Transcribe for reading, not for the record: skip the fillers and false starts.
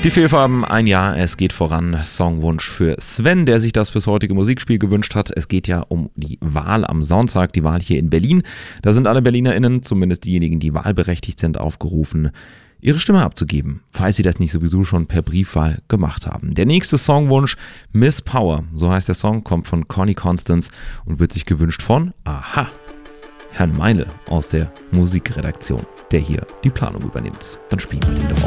Die Fehlfarben, ein Jahr, es geht voran. Songwunsch für Sven, der sich das fürs heutige Musikspiel gewünscht hat. Es geht ja um die Wahl am Sonntag, die Wahl hier in Berlin. Da sind alle BerlinerInnen, zumindest diejenigen, die wahlberechtigt sind, aufgerufen, ihre Stimme abzugeben, falls sie das nicht sowieso schon per Briefwahl gemacht haben. Der nächste Songwunsch, Miss Power, so heißt der Song, kommt von Connie Constance und wird sich gewünscht von, aha, Herrn Meile aus der Musikredaktion, der hier die Planung übernimmt. Dann spielen wir den doch.